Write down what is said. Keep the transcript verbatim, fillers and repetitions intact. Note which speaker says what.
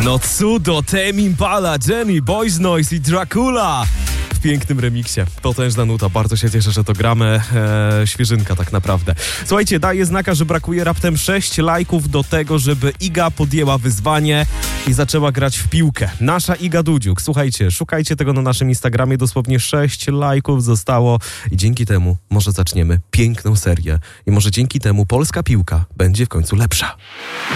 Speaker 1: No cudo, Tame Impala, Jenny, Boys Noise i Dracula w pięknym remiksie. Potężna nuta, bardzo się cieszę, że to gramy. Eee, świeżynka tak naprawdę. Słuchajcie, daję znaka, że brakuje raptem sześć lajków do tego, żeby Iga podjęła wyzwanie i zaczęła grać w piłkę. Nasza Iga Dudziuk. Słuchajcie, szukajcie tego na naszym Instagramie. Dosłownie sześć lajków zostało i dzięki temu może zaczniemy piękną serię i może dzięki temu polska piłka będzie w końcu lepsza.